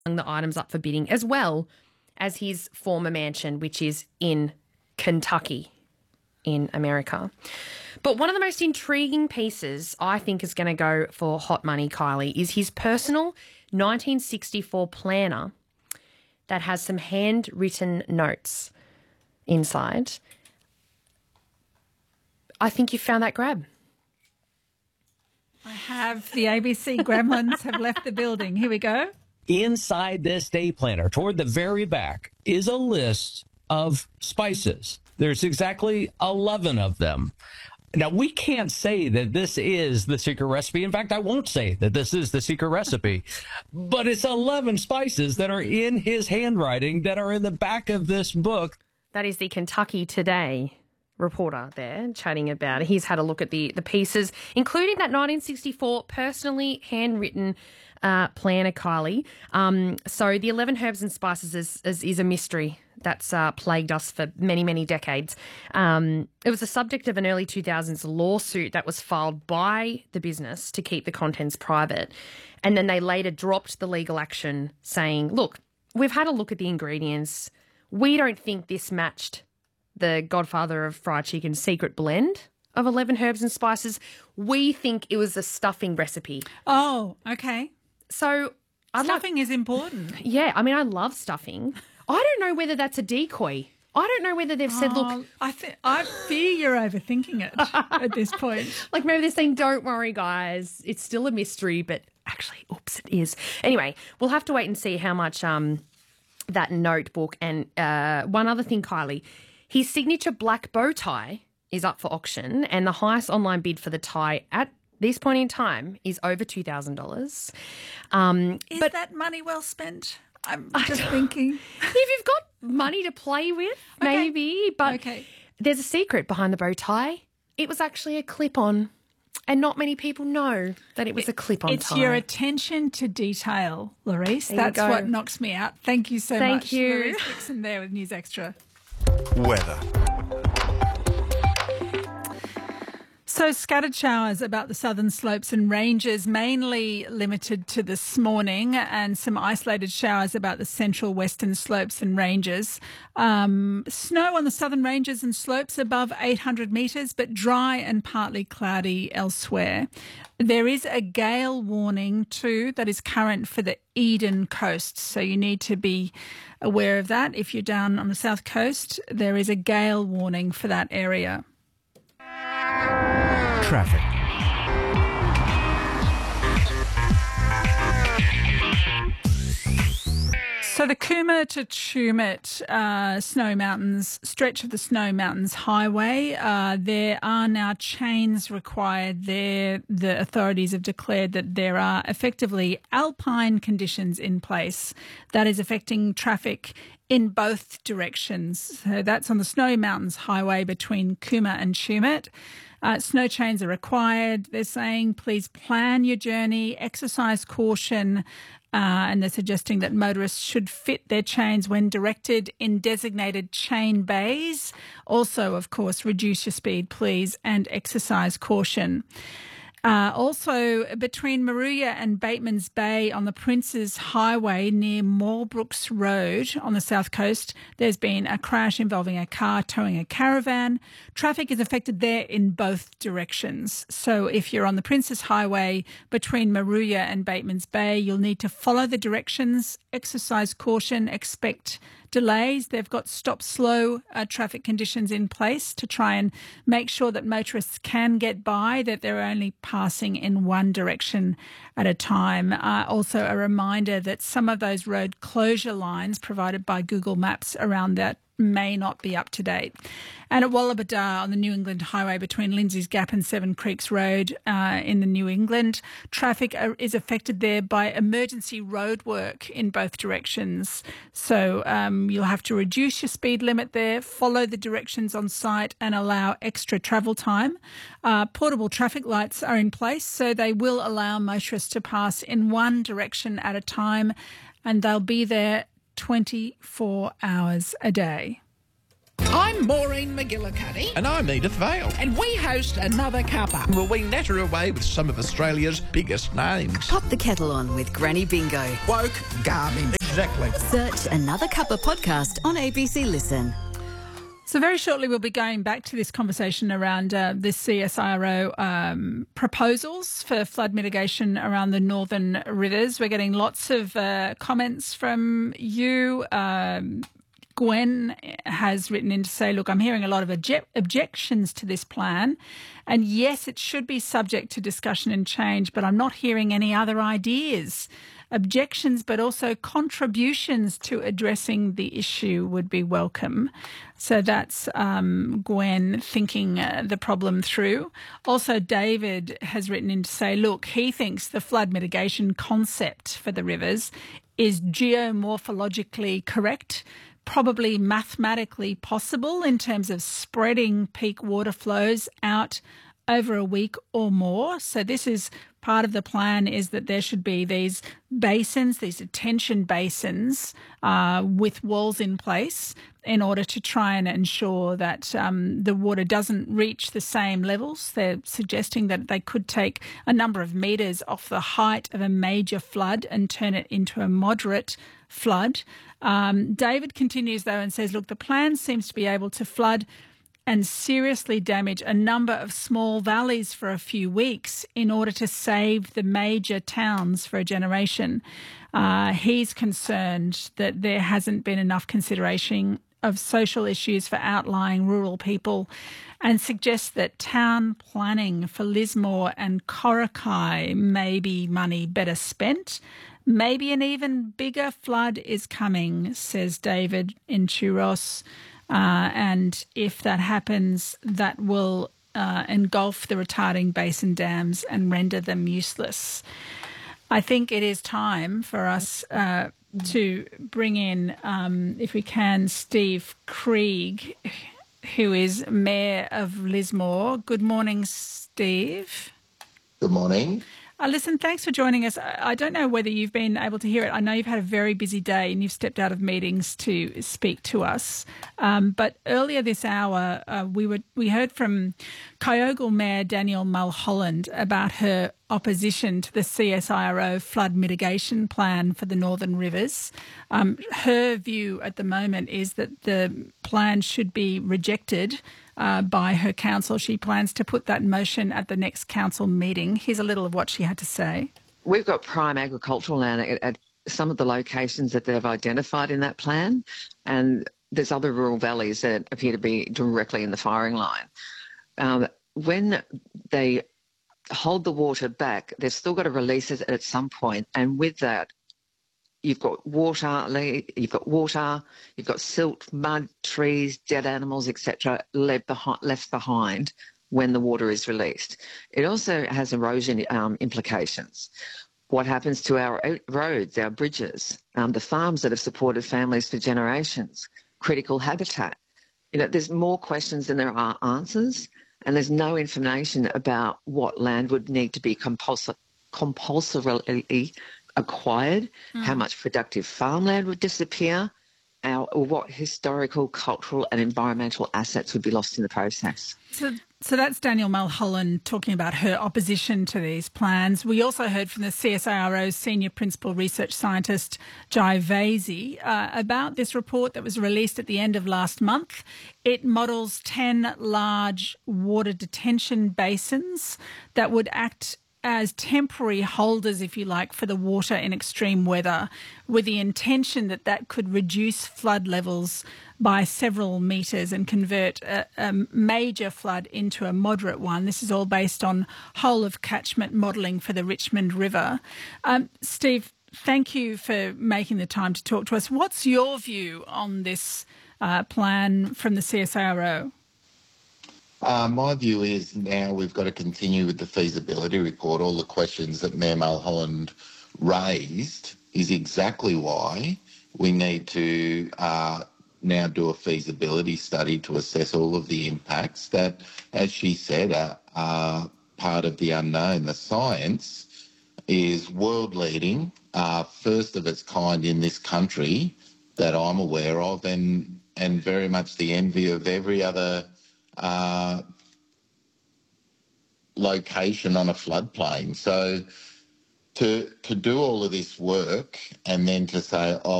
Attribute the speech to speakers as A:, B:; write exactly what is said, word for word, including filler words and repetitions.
A: among the items up for bidding, as well as his former mansion, which is in Kentucky in America. But one of the most intriguing pieces I think is going to go for hot money, Kylie, is his personal nineteen sixty-four planner that has some handwritten notes inside. I think you found that grab.
B: I have. The A B C gremlins have left the building. Here we go.
C: Inside this day planner, toward the very back, is a list of spices. There's exactly eleven of them. Now, we can't say that this is the secret recipe. In fact, I won't say that this is the secret recipe. But it's eleven spices that are in his handwriting that are in the back of this book.
A: That is the Kentucky Today reporter there chatting about it. He's had a look at the, the pieces, including that nineteen sixty-four personally handwritten uh, planner, Kylie. Um, so the eleven herbs and spices is, is, is a mystery that's uh, plagued us for many, many decades. Um, it was the subject of an early two thousands lawsuit that was filed by the business to keep the contents private. And then they later dropped the legal action saying, look, we've had a look at the ingredients. We don't think this matched the Godfather of Fried Chicken's secret blend of eleven herbs and spices. We think it was a stuffing recipe.
B: Oh, okay.
A: So I'd
B: Stuffing
A: like,
B: is important.
A: Yeah, I mean, I love stuffing. I don't know whether that's a decoy. I don't know whether they've said,
B: Oh,
A: look,
B: I th- I fear you're overthinking it at this point.
A: like maybe they're saying, don't worry, guys, it's still a mystery, but actually, oops, it is. Anyway, we'll have to wait and see how much um that notebook and uh, one other thing, Kylie, his signature black bow tie is up for auction, and the highest online bid for the tie at this point in time is over two thousand dollars. Um,
B: Is
A: but
B: that money well spent? I'm just thinking.
A: if you've got money to play with,
B: Okay.
A: maybe. But
B: Okay.
A: there's a secret behind the bow tie. It was actually a clip-on, and not many people know that it was a clip-on
B: It's
A: tie.
B: your attention to detail, Larice.
A: There you
B: That's
A: go.
B: what knocks me out. Thank you so
A: Thank
B: much.
A: you.
B: Larice Dixon there with News Extra.
D: Weather.
B: So scattered showers about the southern slopes and ranges, mainly limited to this morning, and some isolated showers about the central western slopes and ranges. Um, snow on the southern ranges and slopes above eight hundred metres, but dry and partly cloudy elsewhere. There is a gale warning too that is current for the Eden coast, so you need to be aware of that. If you're down on the south coast, there is a gale warning for that area.
D: Traffic.
B: So the Cooma to Tumut uh, Snow Mountains, stretch of the Snow Mountains Highway, uh, there are now chains required there. The authorities have declared that there are effectively alpine conditions in place that is affecting traffic in both directions. So that's on the Snow Mountains Highway between Cooma and Tumut. Uh, snow chains are required. They're saying please plan your journey, exercise caution, uh, and they're suggesting that motorists should fit their chains when directed in designated chain bays. Also, of course, reduce your speed, please, and exercise caution. Uh, also, between Maruya and Bateman's Bay on the Princes Highway near Moorbrooks Road on the south coast, there's been a crash involving a car towing a caravan. Traffic is affected there in both directions. So if you're on the Princes Highway between Maruya and Bateman's Bay, you'll need to follow the directions, exercise caution, expect delays. They've got stop-slow uh, traffic conditions in place to try and make sure that motorists can get by, that they're only passing in one direction at a time. Uh, also, a reminder that some of those road closure lines provided by Google Maps around that may not be up to date. And at Wallabada on the New England Highway between Lindsay's Gap and Seven Creeks Road uh, in the New England, traffic is affected there by emergency road work in both directions. So um, you'll have to reduce your speed limit there, follow the directions on site and allow extra travel time. Uh, portable traffic lights are in place, so they will allow motorists to pass in one direction at a time, and they'll be there twenty-four hours a day.
D: I'm Maureen McGillicuddy.
E: And I'm Edith Vale.
D: And we host Another Cuppa.
E: Well, we natter away with some of Australia's biggest names.
F: Pop the kettle on with Granny Bingo.
E: Woke garbage. Exactly.
F: Search Another Cuppa podcast on A B C Listen.
B: So very shortly we'll be going back to this conversation around uh, the C S I R O um, proposals for flood mitigation around the northern rivers. We're getting lots of uh, comments from you. Um, Gwen has written in to say, look, I'm hearing a lot of obje- objections to this plan. And yes, it should be subject to discussion and change, but I'm not hearing any other ideas. Objections, but also contributions to addressing the issue would be welcome. So that's um, Gwen thinking uh, the problem through. Also, David has written in to say, look, he thinks the flood mitigation concept for the rivers is geomorphologically correct, probably mathematically possible in terms of spreading peak water flows out over a week or more. So this is part of the plan, is that there should be these basins, these detention basins uh, with walls in place in order to try and ensure that um, the water doesn't reach the same levels. They're suggesting that they could take a number of metres off the height of a major flood and turn it into a moderate flood. Um, David continues, though, and says, look, the plan seems to be able to flood and seriously damage a number of small valleys for a few weeks in order to save the major towns for a generation. Uh, he's concerned that there hasn't been enough consideration of social issues for outlying rural people, and suggests that town planning for Lismore and Coraki may be money better spent. Maybe an even bigger flood is coming, says David in Churros. Uh, and if that happens, that will uh, engulf the retarding basin dams and render them useless. I think it is time for us uh, to bring in, um, if we can, Steve Krieg, who is Mayor of Lismore. Good morning, Steve.
G: Good morning.
B: Uh, listen, thanks for joining us. I don't know whether you've been able to hear it. I know you've had a very busy day and you've stepped out of meetings to speak to us. Um, but earlier this hour, uh, we were we heard from Kyogle Mayor Danielle Mulholland about her opposition to the C S I R O flood mitigation plan for the Northern Rivers. Um, her view at the moment is that the plan should be rejected Uh, by her council. She plans to put that in motion at the next council meeting. Here's a little of what she had to say.
H: We've got prime agricultural land at, at some of the locations that they've identified in that plan, and there's other rural valleys that appear to be directly in the firing line. Um, when they hold the water back, they've still got to release it at some point, and with that, You've got water, you've got water, you've got silt, mud, trees, dead animals, et cetera, left behind when the water is released. It also has erosion um, implications. What happens to our roads, our bridges, um, the farms that have supported families for generations, critical habitat? You know, there's more questions than there are answers, and there's no information about what land would need to be compulsor- compulsorily acquired, mm. how much productive farmland would disappear, our, or what historical, cultural and environmental assets would be lost in the process.
B: So, so that's Danielle Mulholland talking about her opposition to these plans. We also heard from the C S I R O's Senior Principal Research Scientist, Jai Vasey, uh, about this report that was released at the end of last month. It models ten large water detention basins that would act as temporary holders, if you like, for the water in extreme weather, with the intention that that could reduce flood levels by several metres and convert a, a major flood into a moderate one. This is all based on whole of catchment modelling for the Richmond River. Um, Steve, thank you for making the time to talk to us. What's your view on this uh, plan from the C S I R O?
G: Uh, my view is now we've got to continue with the feasibility report. All the questions that Mayor Mulholland raised is exactly why we need to uh, now do a feasibility study to assess all of the impacts that, as she said, are, are part of the unknown. The science is world-leading, uh, first of its kind in this country that I'm aware of, and and very much the envy of every other uh, location on a floodplain. So to to do all of this work and then to say, oh,